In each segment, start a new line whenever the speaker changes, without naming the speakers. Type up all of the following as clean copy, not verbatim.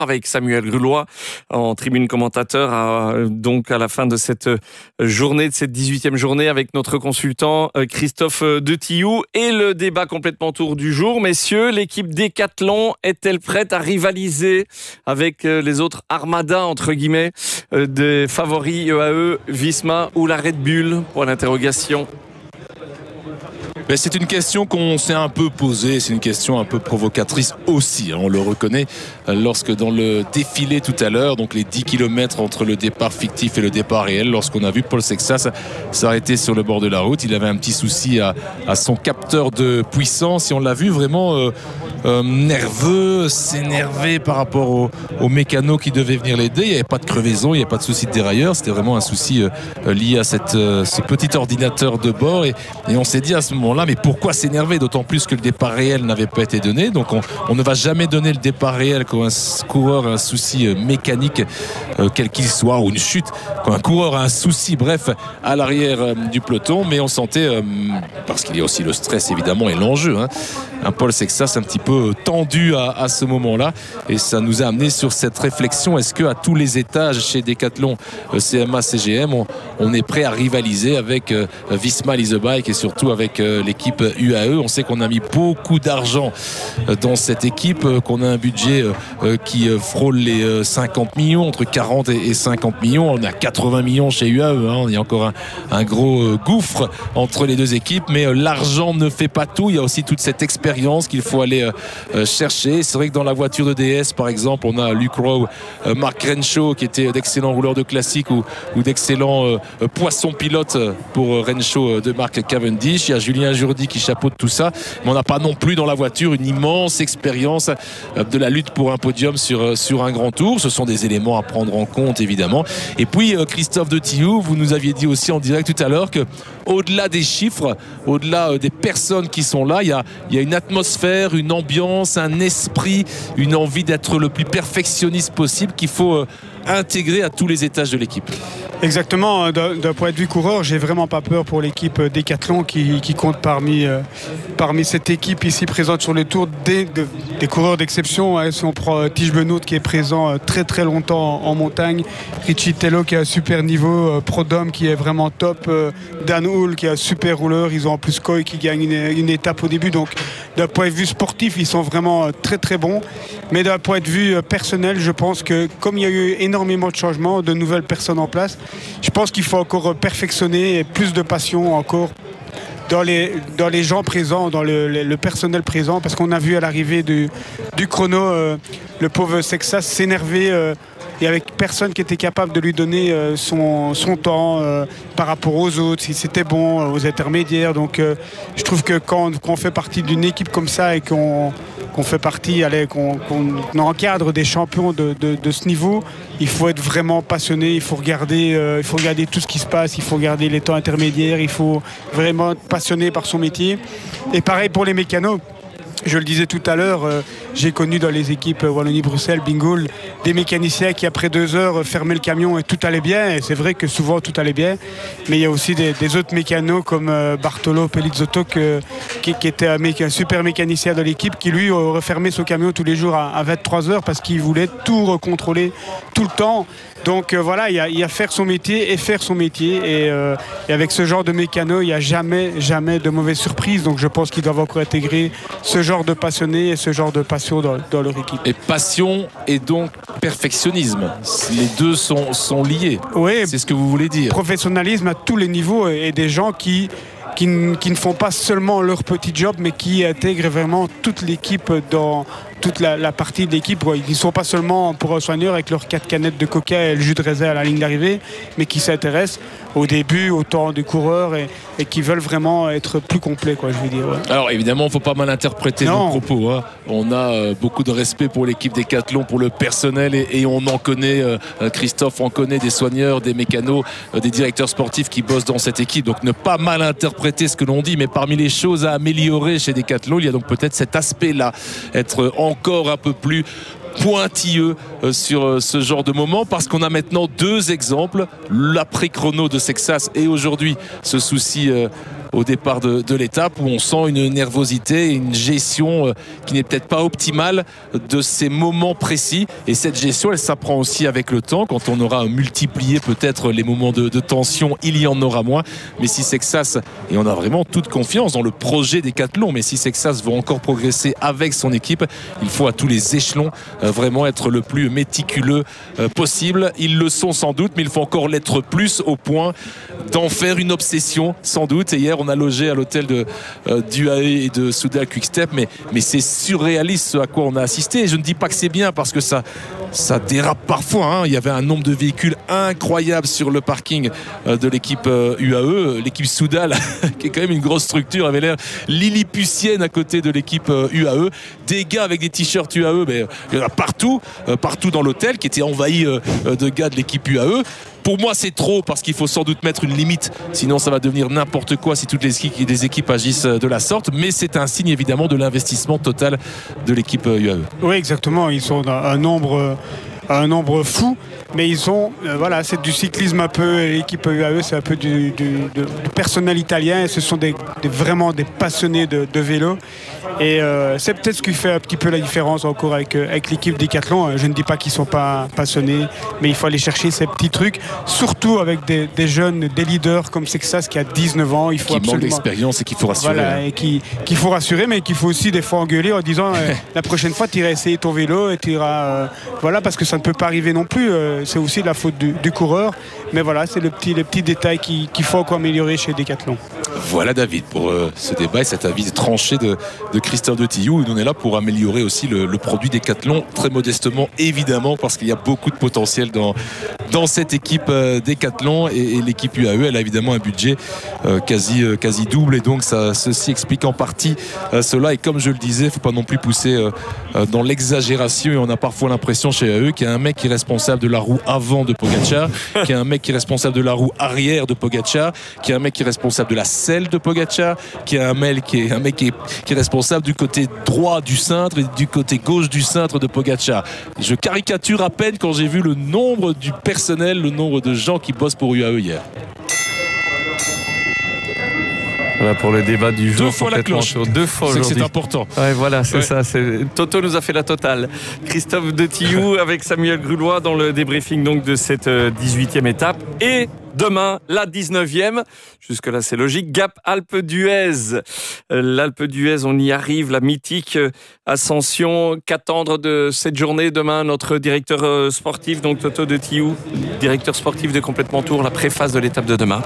avec Samuel Grulois en tribune commentateur donc à la fin de cette journée, de cette 18e journée avec notre consultant Christophe Detillou et le débat complètement autour du jour. Messieurs, l'équipe Décathlon est-elle prête à rivaliser avec les autres armadas entre guillemets des favoris EAE, Visma ou la Red Bull? Pour l'interrogation.
C'est une question qu'on s'est un peu posée, c'est une question un peu provocatrice aussi, on le reconnaît, lorsque dans le défilé tout à l'heure, donc les 10 km entre le départ fictif et le départ réel, lorsqu'on a vu Paul Sexas s'arrêter sur le bord de la route, il avait un petit souci à son capteur de puissance et on l'a vu vraiment nerveux, s'énerver par rapport au mécano qui devait venir l'aider. Il n'y avait pas de crevaison, il n'y avait pas de souci de dérailleur, c'était vraiment un souci lié à ce petit ordinateur de bord et on s'est dit à ce moment-là, mais pourquoi s'énerver, d'autant plus que le départ réel n'avait pas été donné. Donc on ne va jamais donner le départ réel quand un coureur a un souci mécanique quel qu'il soit, ou une chute, quand un coureur a un souci, bref, à l'arrière du peloton. Mais on sentait, parce qu'il y a aussi le stress évidemment et l'enjeu, un Paul Sexas un petit peu tendu à ce moment-là, et ça nous a amené sur cette réflexion: est-ce qu'à tous les étages chez Decathlon, CMA, CGM, on est prêt à rivaliser avec Visma Lease a Bike et surtout avec l'équipe UAE? On sait qu'on a mis beaucoup d'argent dans cette équipe, qu'on a un budget qui frôle les 50 millions, entre 40 et 50 millions. On a 80 millions chez UAE, il y a encore un gros gouffre entre les deux équipes, mais l'argent ne fait pas tout. Il y a aussi toute cette expérience qu'il faut aller chercher. C'est vrai que dans la voiture de DS par exemple, on a Luke Rowe, Mark Renshaw qui était d'excellents rouleurs de classique ou d'excellents poissons pilotes pour Renshaw de Mark Cavendish. Il y a Julien Jourdi qui chapeaute tout ça, mais on n'a pas non plus dans la voiture une immense expérience de la lutte pour un podium sur un grand tour. Ce sont des éléments à prendre en compte évidemment. Et puis Christophe Detillou, vous nous aviez dit aussi en direct tout à l'heure que au-delà des chiffres, au-delà des personnes qui sont là, il y a une atmosphère, une ambiance, un esprit, une envie d'être le plus perfectionniste possible qu'il faut intégrer à tous les étages de l'équipe.
Exactement, d'un point de vue coureur, j'ai vraiment pas peur pour l'équipe Décathlon qui compte parmi cette équipe ici présente sur le tour des coureurs d'exception. Si on prend Tige Benoît qui est présent très très longtemps en montagne, Richie Tello qui a un super niveau, Prodom qui est vraiment top, Dan Hull qui est un super rouleur, ils ont en plus Coy qui gagne une étape au début, donc d'un point de vue sportif ils sont vraiment très très bons, mais d'un point de vue personnel, je pense que comme il y a eu énormément de changements, de nouvelles personnes en place, je pense qu'il faut encore perfectionner et plus de passion encore dans les gens présents, dans le personnel présent, parce qu'on a vu à l'arrivée du chrono le pauvre Sexas s'énerver et avec personne qui était capable de lui donner son temps par rapport aux autres, si c'était bon, aux intermédiaires. Donc je trouve que quand on fait partie d'une équipe comme ça et qu'on fait partie, qu'on encadre des champions de ce niveau, il faut être vraiment passionné, il faut regarder tout ce qui se passe, il faut regarder les temps intermédiaires, il faut vraiment être passionné par son métier. Et pareil pour les mécanos. Je le disais tout à l'heure, j'ai connu dans les équipes Wallonie-Bruxelles, Bingoul, des mécaniciens qui après 2 heures fermaient le camion et tout allait bien. Et c'est vrai que souvent tout allait bien. Mais il y a aussi des autres mécanos comme Bartolo Pellizzotto qui était un super mécanicien de l'équipe qui lui aurait fermé son camion tous les jours à 23 heures parce qu'il voulait tout recontrôler tout le temps. Donc voilà, il y a faire son métier et faire son métier. Et avec ce genre de mécano, il n'y a jamais de mauvaise surprise. Donc je pense qu'ils doivent encore intégrer ce genre de passionnés et ce genre de passion dans leur équipe.
Et passion et donc perfectionnisme, les deux sont liés.
Oui,
c'est ce que vous voulez dire.
Professionnalisme à tous les niveaux et des gens qui ne font pas seulement leur petit job, mais qui intègrent vraiment toute l'équipe dans toute la partie de l'équipe. Ils ne sont pas seulement pour un soigneur avec leurs 4 canettes de coca et le jus de raisin à la ligne d'arrivée, mais qui s'intéressent au début, au temps du coureur et qui veulent vraiment être plus complets, je veux dire. Ouais.
Alors évidemment, il ne faut pas mal interpréter nos propos. On a beaucoup de respect pour l'équipe Décathlon, pour le personnel et on en connaît, Christophe en connaît, des soigneurs, des mécanos, des directeurs sportifs qui bossent dans cette équipe. Donc ne pas mal interpréter ce que l'on dit, mais parmi les choses à améliorer chez Décathlon, il y a donc peut-être cet aspect-là, être encore un peu plus pointilleux sur ce genre de moment, parce qu'on a maintenant 2 exemples, l'après-chrono de Sexas et aujourd'hui ce souci au départ de l'étape, où on sent une nervosité, une gestion qui n'est peut-être pas optimale de ces moments précis. Et cette gestion, elle s'apprend aussi avec le temps. Quand on aura multiplié peut-être les moments de tension, il y en aura moins. Mais si Sexas, et on a vraiment toute confiance dans le projet Décathlon, mais si Sexas veut encore progresser avec son équipe, il faut à tous les échelons vraiment être le plus méticuleux possible. Ils le sont sans doute, mais il faut encore l'être plus, au point d'en faire une obsession sans doute. Et hier on a logé à l'hôtel d'UAE et de Soudal Quick-Step, mais c'est surréaliste ce à quoi on a assisté. Et je ne dis pas que c'est bien, parce que ça dérape parfois, hein. Il y avait un nombre de véhicules incroyable sur le parking de l'équipe UAE. L'équipe Soudal, qui est quand même une grosse structure, avait l'air lilliputienne à côté de l'équipe UAE. Des gars avec des t-shirts UAE, mais il y en a partout dans l'hôtel, qui était envahi de gars de l'équipe UAE. Pour moi, c'est trop, parce qu'il faut sans doute mettre une limite, sinon ça va devenir n'importe quoi si toutes les équipes agissent de la sorte. Mais c'est un signe évidemment de l'investissement total de l'équipe UAE. Oui,
exactement. Ils sont un nombre fou, mais ils ont c'est du cyclisme un peu. L'équipe UAE, c'est un peu du personnel italien, et ce sont vraiment des passionnés de vélo. Et c'est peut-être ce qui fait un petit peu la différence encore avec l'équipe Décathlon. Je ne dis pas qu'ils ne sont pas passionnés, mais il faut aller chercher ces petits trucs, surtout avec des jeunes, des leaders comme Sexas qui a 19 ans. Il faut
qui manque d'expérience et qu'il faut rassurer.
Voilà, et qu'il faut rassurer, mais qu'il faut aussi des fois engueuler en disant la prochaine fois tu iras essayer ton vélo et tu iras parce que ça ne peut pas arriver non plus. C'est aussi la faute du coureur, mais voilà, c'est les petits détails qu'il faut encore améliorer chez Décathlon.
Voilà David pour ce débat et cet avis tranché de Christophe de Tillou. On est là pour améliorer aussi le produit Décathlon, très modestement évidemment, parce qu'il y a beaucoup de potentiel dans cette équipe Décathlon, et l'équipe UAE, elle a évidemment un budget quasi double, et donc ceci explique en partie cela. Et comme je le disais, il ne faut pas non plus pousser dans l'exagération, et on a parfois l'impression chez UAE qu'il y a un mec qui est responsable de la roue avant de Pogačar, qu'il y a un mec qui est responsable de la roue arrière de Pogačar, qu'il y a un mec qui est responsable de la selle de Pogačar, qu'il y a un mec qui est responsable du côté droit du cintre et du côté gauche du cintre de Pogačar. Je caricature à peine quand j'ai vu le nombre du personnel, le nombre de gens qui bossent pour UAE hier.
Voilà pour le débat du jour.
2 fois la cloche.
2 fois aujourd'hui.
C'est important.
Ouais, voilà, c'est ça. Toto nous a fait la totale. Christophe de Tillou avec Samuel Grulois dans le débriefing donc de cette 18e étape. Et demain, la 19e. Jusque-là, c'est logique. Gap Alpe d'Huez. L'Alpe d'Huez, on y arrive. La mythique ascension. Qu'attendre de cette journée demain? Notre directeur sportif, donc Toto de Tillou, directeur sportif de Complètement Tour, la préface de l'étape de demain.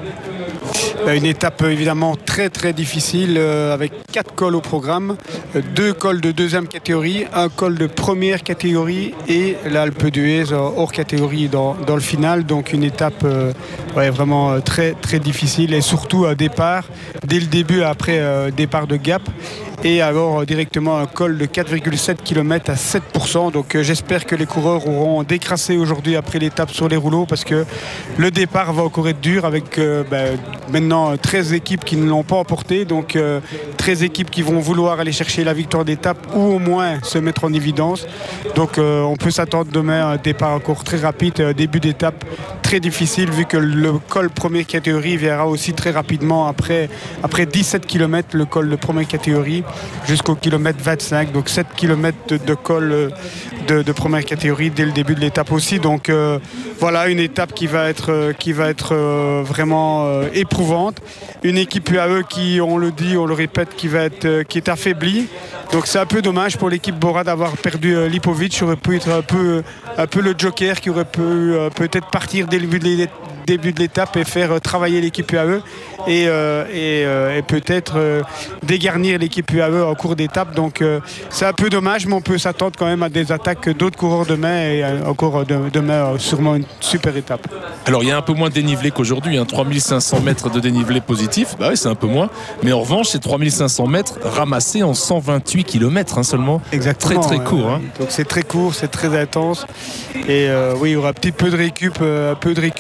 Une étape évidemment très très difficile, avec 4 cols au programme, 2 cols de deuxième catégorie, un col de première catégorie et l'Alpe d'Huez hors catégorie dans le final. Donc une étape vraiment très très difficile, et surtout un départ dès le début après départ de Gap. Et alors directement un col de 4,7 km à 7%. Donc j'espère que les coureurs auront décrassé aujourd'hui après l'étape sur les rouleaux, parce que le départ va encore être dur, avec maintenant 13 équipes qui ne l'ont pas emporté. Donc 13 équipes qui vont vouloir aller chercher la victoire d'étape, ou au moins se mettre en évidence. Donc on peut s'attendre demain à un départ encore très rapide, début d'étape très difficile, vu que le col première catégorie viendra aussi très rapidement après 17 km, le col de première catégorie, jusqu'au kilomètre 25, donc 7 km de col de première catégorie dès le début de l'étape aussi. Donc voilà une étape qui va être vraiment éprouvante. Une équipe UAE qui, on le dit, on le répète, qui est affaiblie. Donc c'est un peu dommage pour l'équipe Bora d'avoir perdu Lipovic. Ça aurait pu être un peu le joker qui aurait pu peut-être partir dès le début de l'étape et faire travailler l'équipe UAE et peut-être dégarnir l'équipe UAE en cours d'étape. Donc c'est un peu dommage, mais on peut s'attendre quand même à des attaques d'autres coureurs demain, et encore demain sûrement une super étape.
Alors il y a un peu moins de dénivelé qu'aujourd'hui, 3500 mètres de dénivelé positif, oui, c'est un peu moins, mais en revanche c'est 3500 mètres ramassés en 128 km seulement.
Exactement,
très court.
Donc c'est très court, c'est très intense, et oui, il y aura un petit peu de récup, au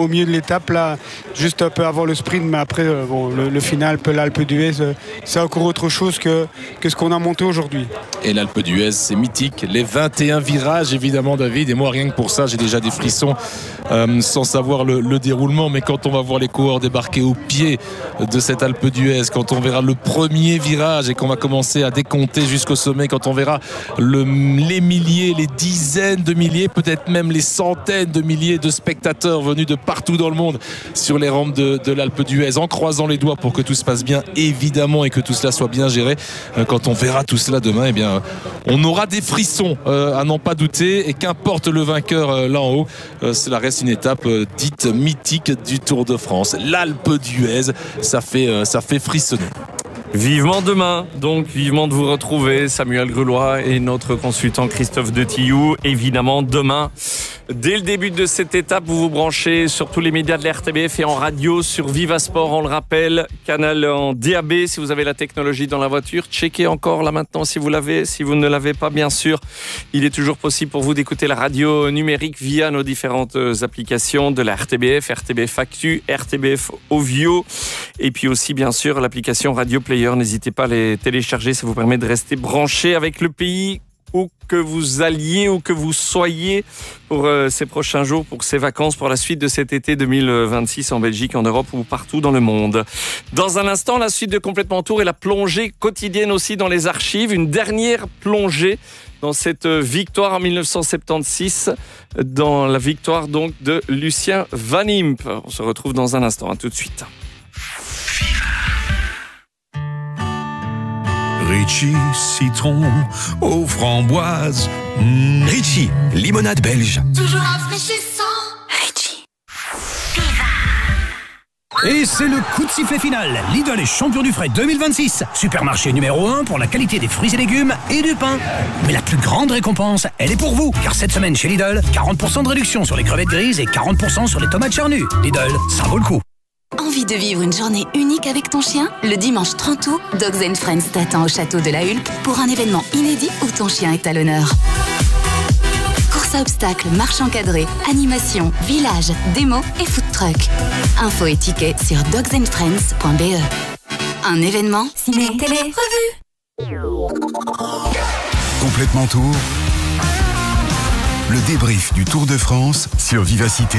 milieu de l'étape, là, juste un peu avant le sprint, mais après, le final, l'Alpe d'Huez, c'est encore autre chose que ce qu'on a monté aujourd'hui.
Et l'Alpe d'Huez, c'est mythique. Les 21 virages, évidemment, David. Et moi, rien que pour ça, j'ai déjà des frissons sans savoir le déroulement. Mais quand on va voir les coureurs débarquer au pied de cette Alpe d'Huez, quand on verra le premier virage et qu'on va commencer à décompter jusqu'au sommet, quand on verra les milliers, les dizaines de milliers, peut-être même les centaines de milliers de spectateurs venus de partout dans le monde sur les rampes de l'Alpe d'Huez, en croisant les doigts pour que tout se passe bien, évidemment, et que tout cela soit bien géré. Quand on verra tout cela demain, eh bien, on aura des frissons à n'en pas douter. Et qu'importe le vainqueur là en haut, cela reste une étape dite mythique du Tour de France. L'Alpe d'Huez, ça fait frissonner.
Vivement demain, donc vivement de vous retrouver, Samuel Grulois et notre consultant Christophe de Tillou. Évidemment, demain, dès le début de cette étape, vous vous branchez sur tous les médias de la RTBF et en radio sur Viva Sport, on le rappelle, canal en DAB si vous avez la technologie dans la voiture. Checkez encore là maintenant si vous l'avez. Si vous ne l'avez pas, bien sûr, il est toujours possible pour vous d'écouter la radio numérique via nos différentes applications de la RTBF, RTBF Actu, RTBF Ovio et puis aussi bien sûr l'application Radio Player. N'hésitez pas à les télécharger, ça vous permet de rester branché avec le pays où que vous alliez, où que vous soyez pour ces prochains jours, pour ces vacances, pour la suite de cet été 2026 en Belgique, en Europe ou partout dans le monde. Dans un instant, la suite de Complètement Tour et la plongée quotidienne aussi dans les archives. Une dernière plongée dans cette victoire en 1976, dans la victoire donc de Lucien Van Impe. On se retrouve dans un instant, tout de suite.
Ritchie, citron aux framboises. Ritchie, limonade belge.
Toujours rafraîchissant. Ritchie.
Et c'est le coup de sifflet final. Lidl est champion du frais 2026. Supermarché numéro 1 pour la qualité des fruits et légumes et du pain. Mais la plus grande récompense, elle est pour vous. Car cette semaine chez Lidl, 40% de réduction sur les crevettes grises et 40% sur les tomates charnues. Lidl, ça vaut le coup.
Envie de vivre une journée unique avec ton chien? Le dimanche 30 août, Dogs & Friends t'attend au château de la Hulpe pour un événement inédit où ton chien est à l'honneur. Course à obstacles, marche encadrée, animation, village, démo et food truck. Infos et tickets sur dogsandfriends.be. Un événement ciné, télé, revue.
Complètement Tour. Le débrief du Tour de France sur Vivacité.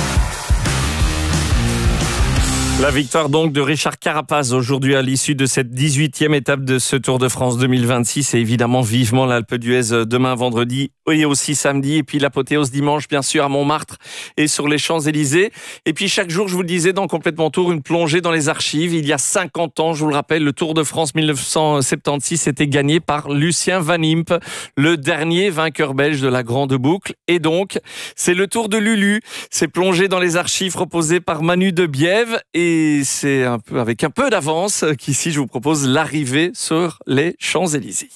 La victoire donc de Richard Carapaz aujourd'hui à l'issue de cette 18e étape de ce Tour de France 2026 et évidemment vivement l'Alpe d'Huez demain vendredi et aussi samedi et puis l'apothéose dimanche bien sûr à Montmartre et sur les Champs-Élysées et puis chaque jour je vous le disais dans Complètement Tour une plongée dans les archives. Il y a 50 ans je vous le rappelle le Tour de France 1976 était gagné par Lucien Van Impe, le dernier vainqueur belge de la grande boucle et donc c'est le Tour de Lulu, c'est plongé dans les archives proposé par Manu de Bièvre et c'est un peu avec un peu d'avance qu'ici je vous propose l'arrivée sur les Champs-Élysées.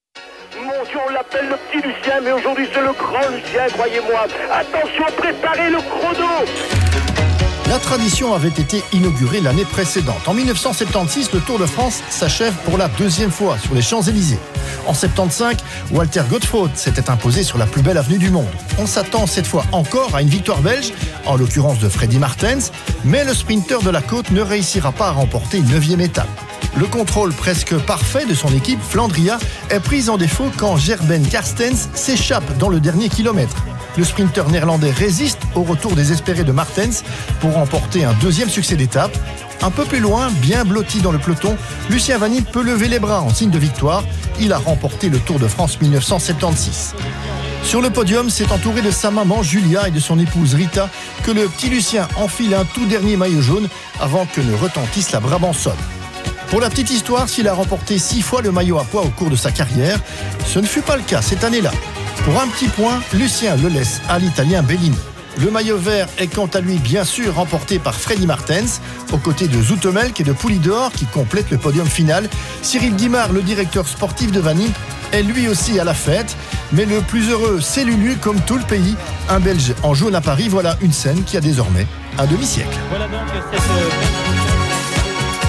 On l'appelle le petit Lucien, mais aujourd'hui c'est le grand Lucien, croyez-moi. Attention, préparez le chrono.
La tradition avait été inaugurée l'année précédente. En 1976, le Tour de France s'achève pour la deuxième fois sur les Champs-Élysées. En 75, Walter Godefroot s'était imposé sur la plus belle avenue du monde. On s'attend cette fois encore à une victoire belge, en l'occurrence de Freddy Maertens, mais le sprinter de la côte ne réussira pas à remporter une 9e étape. Le contrôle presque parfait de son équipe, Flandria, est pris en défaut quand Gerben Carstens s'échappe dans le dernier kilomètre. Le sprinter néerlandais résiste au retour désespéré de Maertens pour remporter un 2e succès d'étape. Un peu plus loin, bien blotti dans le peloton, Lucien Van Impe peut lever les bras en signe de victoire. Il a remporté le Tour de France 1976. Sur le podium, c'est entouré de sa maman Julia et de son épouse Rita que le petit Lucien enfile un tout dernier maillot jaune avant que ne retentisse la Brabançonne. Pour la petite histoire, s'il a remporté 6 fois le maillot à pois au cours de sa carrière, ce ne fut pas le cas cette année-là. Pour un petit point, Lucien le laisse à l'Italien Bellini. Le maillot vert est quant à lui bien sûr remporté par Freddy Maertens, aux côtés de Zoetemelk et de Poulidor qui complètent le podium final. Cyril Guimard, le directeur sportif de Van Impe, est lui aussi à la fête. Mais le plus heureux, c'est Lulu, comme tout le pays. Un Belge en jaune à Paris, voilà une scène qui a désormais un demi-siècle.
Voilà donc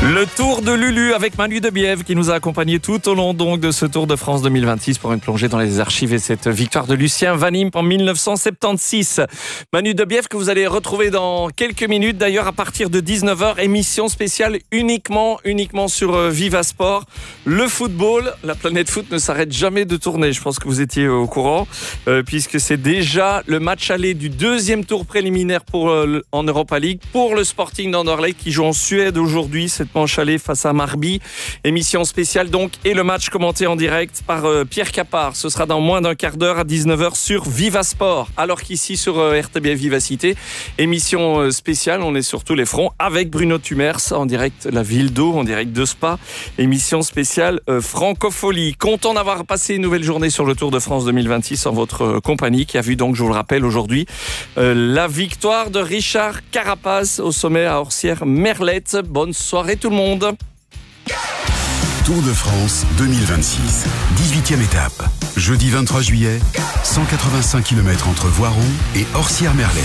Le Tour de Lulu avec Manu Debièvre qui nous a accompagnés tout au long donc de ce Tour de France 2026 pour une plongée dans les archives et cette victoire de Lucien Van Impe en 1976. Manu Debièvre que vous allez retrouver dans quelques minutes d'ailleurs à partir de 19h, émission spéciale uniquement sur Viva Sport. Le football, la planète foot ne s'arrête jamais de tourner, je pense que vous étiez au courant puisque c'est déjà le match aller du deuxième tour préliminaire en Europa League pour le Sporting d'Anderlecht qui joue en Suède aujourd'hui. Cette manche aller face à Marby. Émission spéciale donc et le match commenté en direct par Pierre Capard. Ce sera dans moins d'un quart d'heure à 19h sur Viva Sport. Alors qu'ici sur RTBF Vivacité, émission spéciale, on est sur tous les fronts avec Bruno Tumers en direct la ville d'Eau, en direct de Spa. Émission spéciale Francophonie. Content d'avoir passé une nouvelle journée sur le Tour de France 2026 en votre compagnie qui a vu donc, je vous le rappelle aujourd'hui, la victoire de Richard Carapaz au sommet à Orsières-Merlette. Bonne soirée tout le monde.
Tour de France 2026, 18e étape. Jeudi 23 juillet, 185 km entre Voiron et Orsières-Merlette.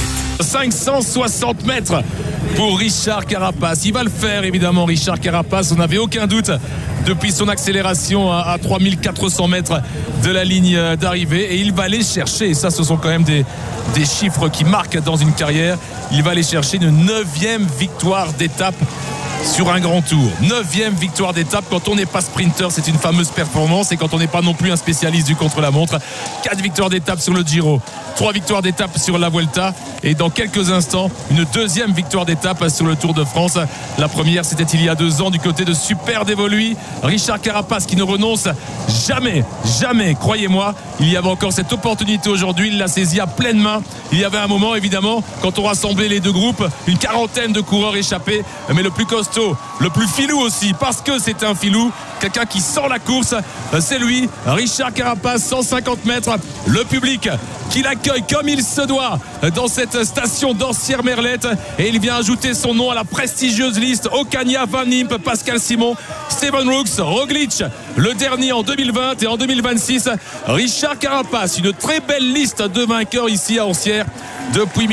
560 mètres pour Richard Carapaz. Il va le faire évidemment, Richard Carapaz. On n'avait aucun doute depuis son accélération à 3400 mètres de la ligne d'arrivée. Et il va aller chercher, et ça ce sont quand même des chiffres qui marquent dans une carrière, il va aller chercher une 9e victoire d'étape sur un grand tour. 9e victoire d'étape. Quand on n'est pas sprinter, c'est une fameuse performance. Et quand on n'est pas non plus un spécialiste du contre-la-montre, 4 victoires d'étape sur le Giro, 3 victoires d'étape sur la Vuelta. Et dans quelques instants, une 2e victoire d'étape sur le Tour de France. La première, c'était il y a 2 ans du côté de Super Dévoluy. Richard Carapaz qui ne renonce jamais, croyez-moi. Il y avait encore cette opportunité aujourd'hui. Il l'a saisie à pleine main. Il y avait un moment, évidemment, quand on rassemblait les deux groupes, une quarantaine de coureurs échappés. Mais le plus costaud, le plus filou aussi, parce que c'est un filou, quelqu'un qui sent la course, c'est lui, Richard Carapaz, 150 mètres. Le public qui l'accueille comme il se doit dans cette station d'Orsières-Merlette, et il vient ajouter son nom à la prestigieuse liste Ocaña, Van Impe, Pascal Simon, Steven Brooks, Roglic, le dernier en 2020 et en 2026 Richard Carapaz. Une très belle liste de vainqueurs ici à Orsières depuis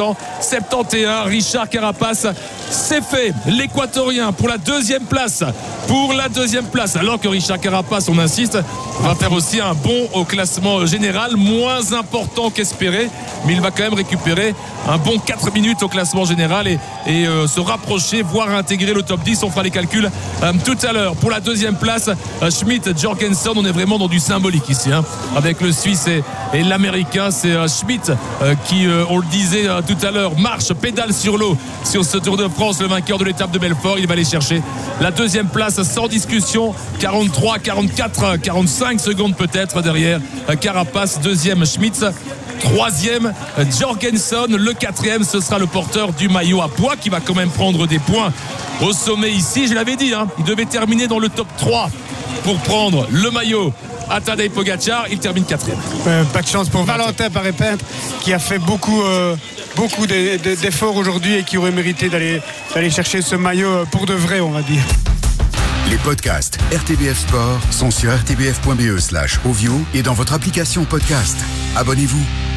1971. Richard Carapaz, c'est fait, l'équatorien pour la 2e place, alors que Richard Carapaz, on insiste, va faire aussi un bond au classement général, moins important qu'espéré, mais il va quand même récupérer un bon 4 minutes au classement général et se rapprocher, voire intégrer le top 10. On fera les calculs tout à l'heure. Pour la 2e place, Schmidt, Jorgensen, on est vraiment dans du symbolique ici, avec le Suisse et l'Américain. C'est Schmidt qui, on le disait tout à l'heure, marche, pédale sur l'eau sur ce Tour de France, le vainqueur de l'étape de Belfort. Il va aller chercher la 2e place sans discussion, 43, 44, 45 secondes peut-être derrière Carapaz. 2e Schmidt, 3e Jorgensen, le 4e ce sera le porteur du maillot à pois qui va quand même prendre des points au sommet ici. Je l'avais dit, il devait terminer dans le top 3 pour prendre le maillot à Tadej Pogacar. Il termine 4e.
Pas de chance pour Valentin Paré-Peintre qui a fait beaucoup d'efforts aujourd'hui et qui aurait mérité d'aller chercher ce maillot pour de vrai, on va dire.
Les podcasts RTBF Sport sont sur rtbf.be/audio et dans votre application podcast. Abonnez-vous.